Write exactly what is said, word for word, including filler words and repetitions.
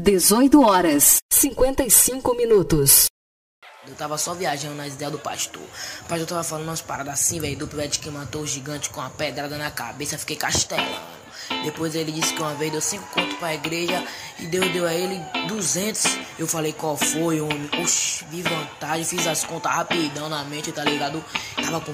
dezoito horas, cinquenta e cinco minutos. Eu tava só viajando nas ideias do pastor. O pastor tava falando umas paradas assim, velho, do prédio que matou o gigante com uma pedrada na cabeça. Fiquei castelando. Depois ele disse que uma vez deu cinco contos pra igreja e Deus deu a ele duzentos. Eu falei, qual foi, homem? Oxi, vi vantagem, fiz as contas rapidão na mente, tá ligado? Tava com